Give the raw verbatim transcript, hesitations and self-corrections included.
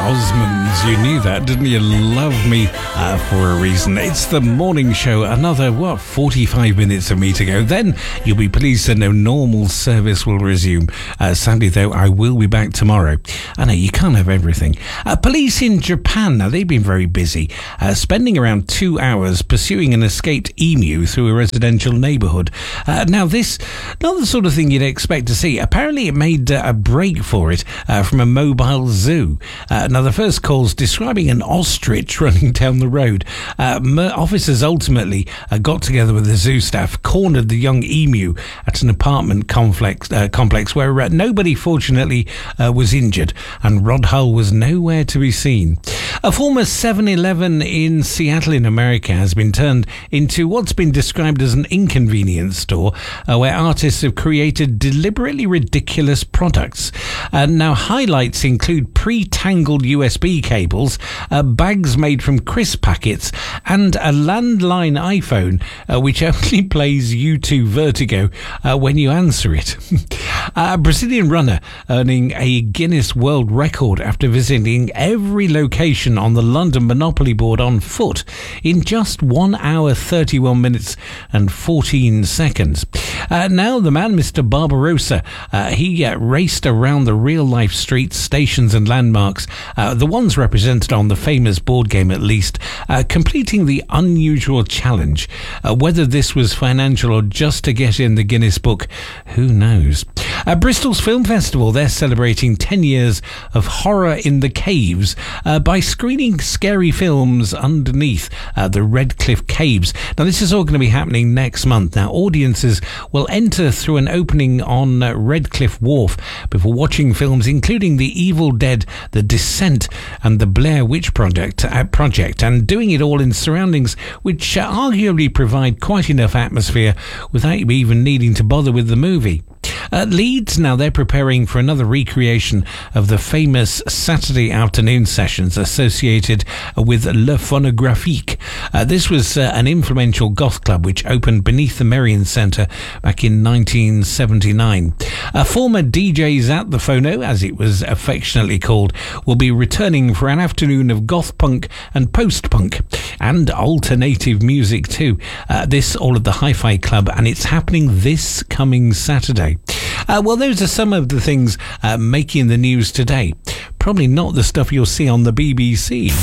Osmonds. You knew that, didn't you? Love Me uh, for a Reason. It's the morning show. Another, what, forty-five minutes of me to go. Then you'll be pleased to know normal service will resume. Uh, sadly, though, I will be back tomorrow. I know, you can't have everything. Uh, police in Japan, now they've been very busy, uh, spending around two hours pursuing an escaped emu through a residential neighbourhood. Uh, now, this, not the sort of thing you'd expect to see. Apparently, it made uh, a break for it uh, from a mobile zoo. Uh, now, the first call's describing an ostrich running down the road. Uh, officers ultimately uh, got together with the zoo staff, cornered the young emu at an apartment complex, uh, complex where uh, nobody, fortunately, uh, was injured, and Rod Hull was nowhere to be seen. A former seven eleven in Seattle in America has been turned into what's been described as an inconvenience store uh, where artists have created deliberately ridiculous products. Uh, now, highlights include pre-tangled U S B cables, uh, bags made from crisp packets, and a landline iPhone uh, which only plays U two Vertigo uh, when you answer it. A Brazilian runner earning a Guinness World Record after visiting every location on the London Monopoly board on foot in just one hour, thirty-one minutes and fourteen seconds. Uh, now the man, Mister Barbarossa, uh, he uh, raced around the real-life streets, stations and landmarks, uh, the ones represented on the famous board game at least, uh, completing the unusual challenge. Uh, whether this was financial or just to get in the Guinness book, who knows? Uh, Bristol's Film Festival, they're celebrating ten years of horror in the caves uh, by screening scary films underneath uh, the Redcliffe Caves. Now, this is all going to be happening next month. Now, audiences will enter through an opening on uh, Redcliffe Wharf before watching films including The Evil Dead, The Descent and The Blair Witch Project, uh, project and doing it all in surroundings which uh, arguably provide quite enough atmosphere without you even needing to bother with the movie. Uh, Leeds, now they're preparing for another recreation of the famous Saturday afternoon sessions associated with Le Phonographique. Uh, this was uh, an influential goth club which opened beneath the Merrion Centre back in nineteen seventy-nine. Uh, former D Js at the Phono, as it was affectionately called, will be returning for an afternoon of goth punk and post-punk and alternative music too. Uh, this all at the Hi-Fi Club, and it's happening this coming Saturday. Uh, well, those are some of the things uh, making the news today. Probably not the stuff you'll see on the B B C.